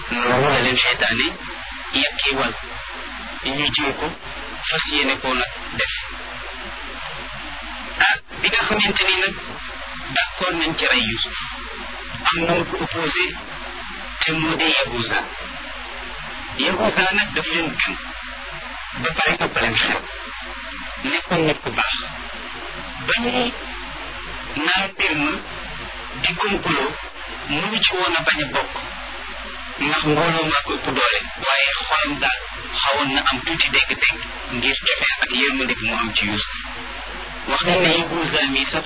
loolu la leen seytaane yekkiwal ñu jël ko fas yéene koo nag def bi nga xamante ni nag d'accord nañ ci rey Yusuf am na mu ko opposé te moo di Yahuza nag daf leen gën ba pare ëpp leen xel nekkoon nit ku baax ba ñuy naan mbir ma di complot mënu ci woon a bañ a bokk ndax mbooloo maa ko ëpp doole waaye xolam daal xawoon na am tuuti dégg-dégg ngir jofee ak yërmande bi mu am ci Yusuf wax nañ ne Yahuza mi sax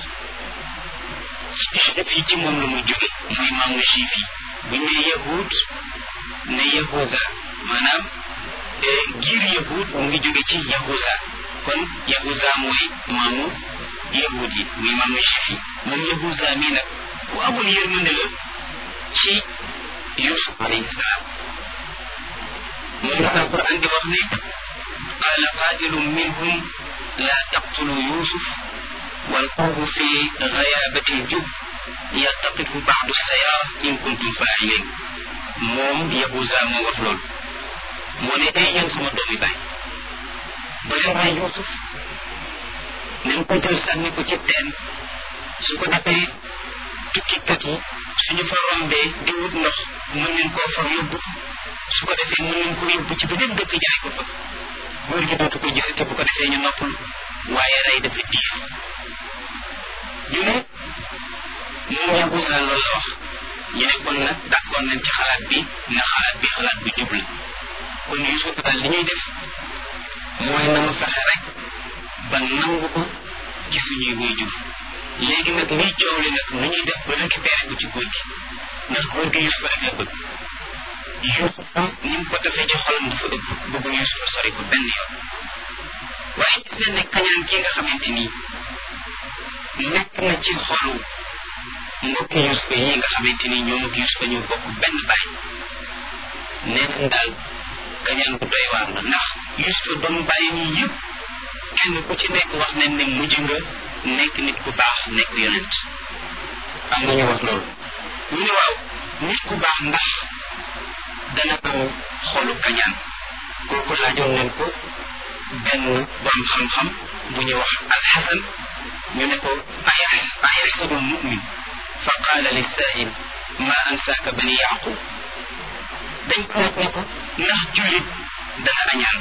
juif yi ci moom la muy jóge muy maamu juif yi bu ñu nee yahud ne Yahuza maanaam giir yahud mu ngi jóge ci Yahuza kon Yahuza mooy maamu yahud yi muy maamu juif yi moom Yahuza mi nag ku amul yërmande la ci Yusuf alayhi salaam moom la Alquran di wax ne qaala qaa'ilun minhum laa taqtulu Yusuf walquuhu fi ghayaabati al-jubb yaltaqithu ba'du as-sayaara in kuntum faa'iliin moom Yahuza moo wax loolu moo ne ay yéen sama doomi baay ba leen rey Yusuf nañ ko jël sànni ko ci teen su ko defee tukkikat yi suñu fa rombee di wut ndox mën nañ koo fa yóbbu su ko defee mën nañ ko yóbbu ci beneen dëkk jaay ko fa góor gi dootu ko gisati bu ko defee ñu noppalu waaye rey dafa diis ñu ne moom Yahuza loolu la wax ñu ne kon nag d'accord nañ ci xalaat bi nga xalaat bi xalaat bu jub la kon Yusuf daal li ñuy def mooy na ma fexe rek ba nangu ko ci suñuy waajur léegi nag liy coow li nag nu ñuy def ba récupérer ko ci góor gi ndax góor gi Yusuf rek la bëgg Yusuf ni mu ko defee ci xolam dafa ëpp bëgg Yusuf sori ko benn yoon waaye gis nañ ne kañaan kii nga xamante ni nekk na ci xolu mbokki Yusuf yi nga xamante ni ñoom ak Yusuf ñu bokk benn baay nee nañ daal kañaan bu doy waar la ndax Yusuf doon bàyyi nii yëpp kenn ku ci nekk wax nañ ne mujj nga nekk nit ku baax nekk yonent am na ñu wax loolu ñu ne waaw nit ku baax ndax dana am xolu kañaan kooku laajoon nañ ko benn borom xam-xam bu ñuy wax alxasan ñu ne ko ayaxsabu almumin fa qaala lissaa'il ma ansaaka bani yaqub dañ ko laaj ne ko ndax jullit dana añaan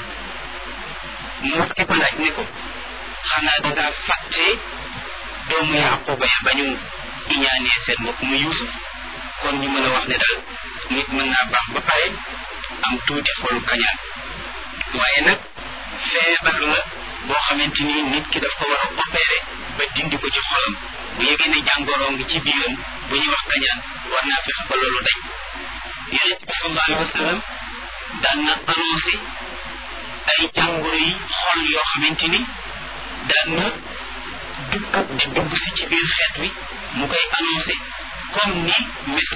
mu wax ki ko laaj ne ko xanaa dangaa fàtte doomu yaquba ya bañu iñaanee seen mbokk mu Yusuf kon ñu mën a wax ne daal nit mën naa baax ba pare am tuuti xolu kañaan waaye nag feebar la boo xamante ni nit ki daf ko war a opéré ba dindi ko ci xolam bu yëgee ne jàngoroo ngi ci biiram bu ñuy wax kañaan war naa fexe ba loolu dañ yonent bi sallallahu alayhi wa sallam daan na annoncé ay jàngoro yi xol yoo xamante ni daan na dugg si ci biir xeet wi mu koy annoncé comme ni